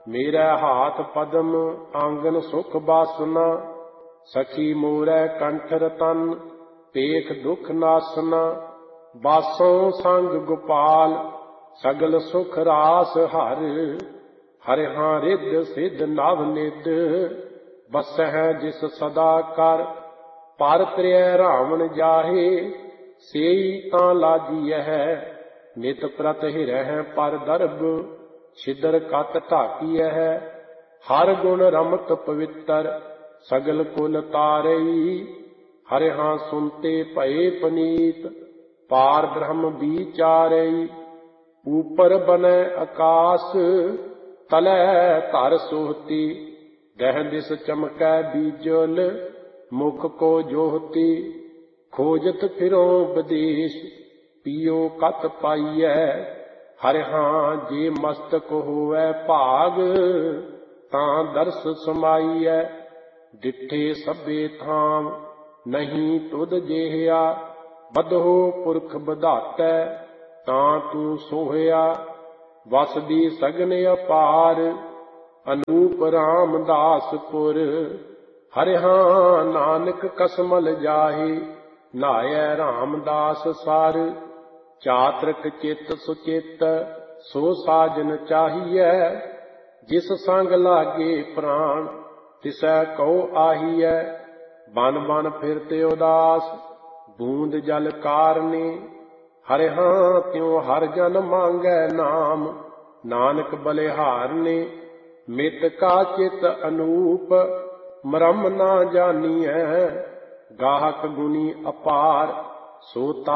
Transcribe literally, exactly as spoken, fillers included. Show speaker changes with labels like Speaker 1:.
Speaker 1: मेरा हाथ पद्म आंगन सुख बासना, सखी मोरै कंठ रतन पेख दुख नासना। बासों संग गोपाल सगल सुख रास हर, हर हां रिद सिद्ध नव निद। बसह जिस सदा कर पर त्रिय रावण जाहे, सेई तां लाजिय है नित प्रत हिरह पर दरब। छिदर कत ढाकिय है हर गुण रमत पवित्र, सगल कुल तारई। हर हां सुनते भये पनीत पार ब्रह्म विचारई। ऊपर बनै आकाश तलै धर सोहती, दह दिस चमकै बीजल मुख को जोहती। खोजत फिरो विदेश पियो कत पाइयै, हर हां जे मस्तक होवै भाग तां दर्श समाइयै। डिठे सभे थाम नहीं तुध जेहिया, बधो पुरख बधातै तां तू सोहिया। वसदी सगन अपार अनूप रामदासपुर, हर हां नानक कसमल जाहि नायै रामदास सार। चातृक चित सुचित सो साजन चाहिए, जिस संग लागे प्राण तिसै कहो आहियै। बन बन फिरते उदास बूंद जल कारने, हर हां त्यों हर जन मांगै नाम नानक बलिहारने। मित का चित अनूप मरम ना जानियै, गाहक गुनी अपार सो